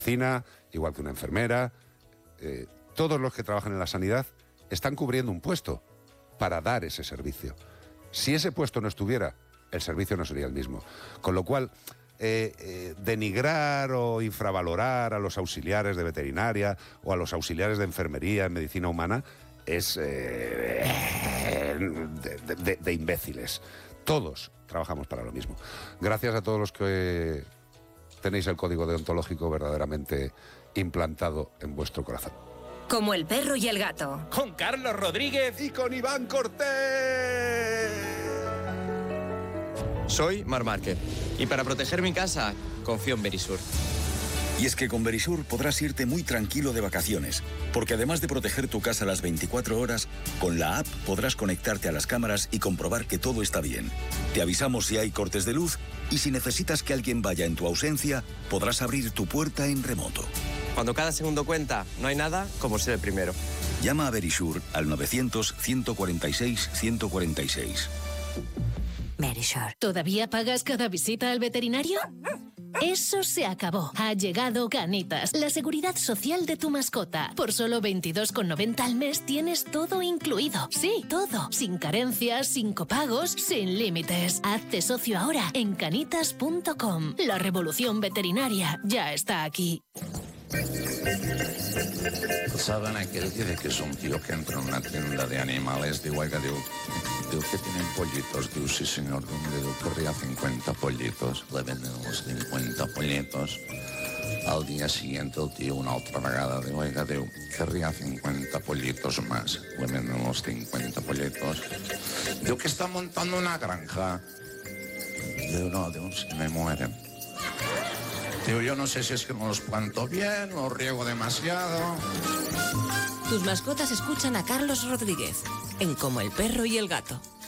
medicina, igual que una enfermera, todos los que trabajan en la sanidad están cubriendo un puesto para dar ese servicio. Si ese puesto no estuviera, el servicio no sería el mismo. Con lo cual, denigrar o infravalorar a los auxiliares de veterinaria o a los auxiliares de enfermería en medicina humana es de imbéciles. Todos trabajamos para lo mismo. Gracias a todos los que tenéis el código deontológico verdaderamente implantado en vuestro corazón. Como el perro y el gato. Con Carlos Rodríguez y con Iván Cortés. Soy Marc Márquez y para proteger mi casa confío en Verisur. Y es que con Verisur podrás irte muy tranquilo de vacaciones, porque además de proteger tu casa las 24 horas, con la app podrás conectarte a las cámaras y comprobar que todo está bien. Te avisamos si hay cortes de luz y si necesitas que alguien vaya en tu ausencia, podrás abrir tu puerta en remoto. Cuando cada segundo cuenta, no hay nada como ser el primero. Llama a Verisur al 900-146-146. Verisur. ¿Todavía pagas cada visita al veterinario? Eso se acabó. Ha llegado Canitas, la seguridad social de tu mascota. Por solo 22,90 al mes tienes todo incluido. Sí, todo. Sin carencias, sin copagos, sin límites. Hazte socio ahora en canitas.com. La revolución veterinaria ya está aquí. ¿Saben aquel que dice que es un tío que entra en una tienda de animales? Digo, oiga, digo que tienen pollitos. Digo, sí, señor. Digo, querría 50 pollitos. Le venden los 50 pollitos. Al día siguiente el tío una otra vegada. Digo, oiga, digo, querría 50 pollitos más. Le venden los 50 pollitos. Digo, que está montando una granja. Digo, no, digo, se me mueren. Digo, yo no sé si es que no los planto bien, los riego demasiado. Tus mascotas escuchan a Carlos Rodríguez en Como el perro y el gato.